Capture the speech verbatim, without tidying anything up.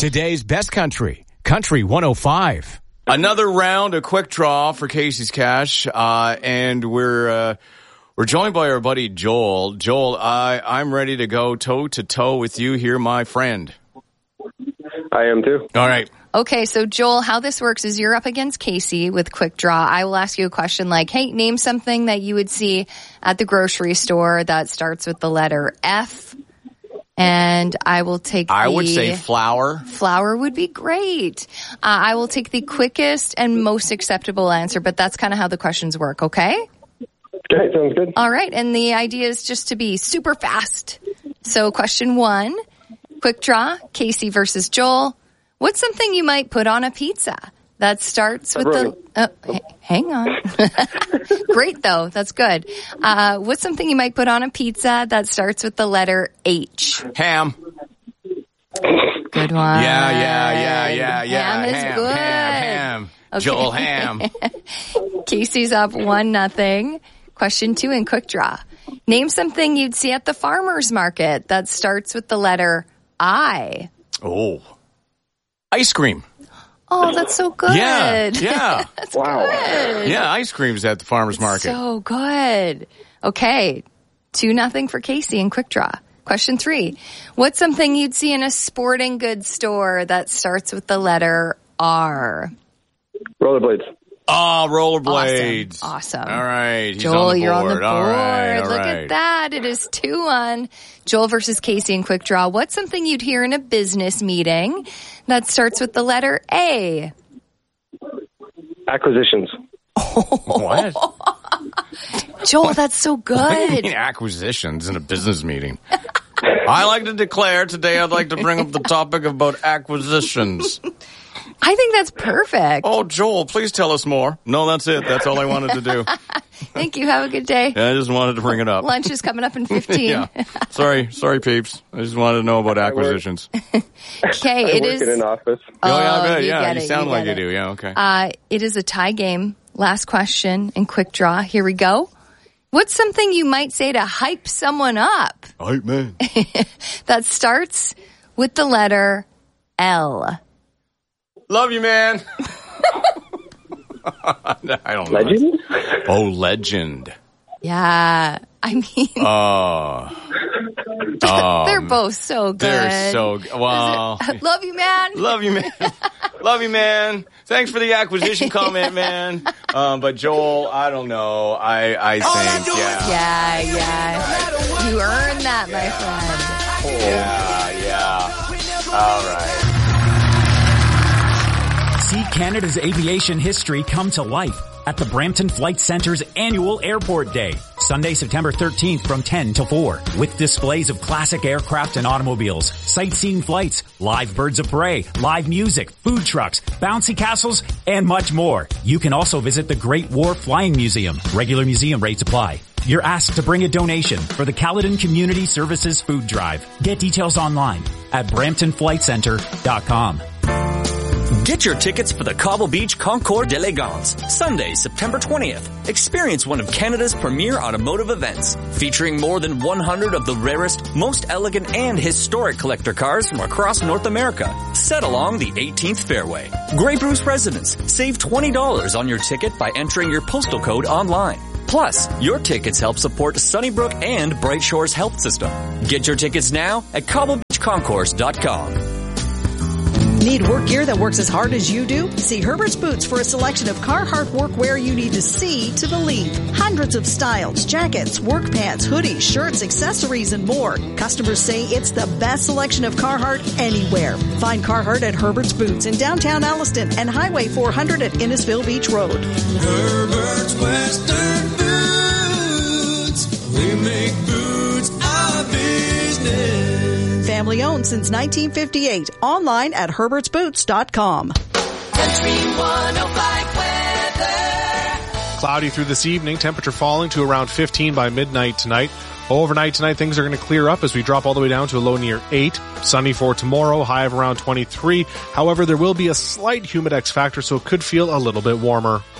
Today's best country, Country one oh five. Another round, a quick draw for Casey's Cash, uh, and we're uh, we're joined by our buddy Joel. Joel, I, I'm ready to go toe to toe with you here, my friend. I am too. All right. Okay, so Joel, how this works is you're up against Casey with Quick Draw. I will ask you a question like, hey, name something that you would see at the grocery store that starts with the letter F. And I will take the... I would say flour. Flour would be great. Uh, I will take the quickest and most acceptable answer, but that's kind of how the questions work, okay? Okay, sounds good. All right, and the idea is just to be super fast. So question one, Quick Draw, Casey versus Joel. What's something you might put on a pizza that starts with the... Oh, h- hang on. Great, though. That's good. Uh, what's something you might put on a pizza that starts with the letter H? Ham. Good one. Yeah, yeah, yeah, yeah, yeah. Ham is ham, good. Ham, ham. Okay. Joel Ham. Casey's up one nothing. Question two in Quick Draw. Name something you'd see at the farmer's market that starts with the letter I. Oh. Ice cream. Oh, that's so good. Yeah, yeah. That's Wow. good. Yeah, ice cream's at the farmer's market. So good. Okay. Two nothing for Casey in Quick Draw. Question three. What's something you'd see in a sporting goods store that starts with the letter R? Rollerblades. Oh, rollerblades. Awesome. Awesome. All right. He's Joel, on the you're on the board. board. All right, all Look right. at that. It is two one. Joel versus Casey in Quick Draw. What's something you'd hear in a business meeting that starts with the letter A? Acquisitions. What? Joel, that's so What do you good. mean acquisitions in a business meeting? I like to declare today I'd like to bring up the topic about acquisitions. I think that's perfect. Oh, Joel, please tell us more. No, that's it. That's all I wanted to do. Thank you. Have a good day. I just wanted to bring it up. Lunch is coming up in fifteen. Yeah. Sorry, sorry, peeps. I just wanted to know about acquisitions. Okay, I it work is. in an office. Oh, yeah, Oh, good. you Yeah, get you it, sound you like get you it. do. Yeah, okay. Uh, it is a tie game. Last question in Quick Draw. Here we go. What's something you might say to hype someone up Hype man. that starts with the letter L? Love you, man. I don't know. Legend? Oh, legend. Yeah. I mean, Oh. Oh, they're both so good. They're so good. Well, Love you, man. love you, man. Love you, man. Thanks for the acquisition comment, man. Um, but Joel, I don't know. I, I think, yeah. Yeah, yeah. You earned that, my friend. Yeah, yeah. All right. See Canada's aviation history come to life at the Brampton Flight Centre's annual Airport Day, Sunday, September thirteenth from ten to four, with displays of classic aircraft and automobiles, sightseeing flights, live birds of prey, live music, food trucks, bouncy castles, and much more. You can also visit the Great War Flying Museum. Regular museum rates apply. You're asked to bring a donation for the Caledon Community Services Food Drive. Get details online at brampton flight center dot com. Get your tickets for the Cobble Beach Concours d'Elegance, Sunday, September twentieth. Experience one of Canada's premier automotive events, featuring more than one hundred of the rarest, most elegant, and historic collector cars from across North America, set along the eighteenth fairway. Grey Bruce residents, save twenty dollars on your ticket by entering your postal code online. Plus, your tickets help support Sunnybrook and Bright Shores Health System. Get your tickets now at cobble beach concourse dot com. Need work gear that works as hard as you do? See Herbert's Boots for a selection of Carhartt workwear you need to see to believe. Hundreds of styles, jackets, work pants, hoodies, shirts, accessories, and more. Customers say it's the best selection of Carhartt anywhere. Find Carhartt at Herbert's Boots in downtown Alliston and Highway four hundred at Innisfil Beach Road. Herbert's Western Boots. We make boots our business. Family owned since nineteen fifty-eight. Online at herberts boots dot com. Country one oh five weather. Cloudy through this evening, temperature falling to around fifteen by midnight tonight. Overnight tonight, things are going to clear up as we drop all the way down to a low near eight. Sunny for tomorrow, high of around twenty-three. However, there will be a slight humid X factor, so it could feel a little bit warmer.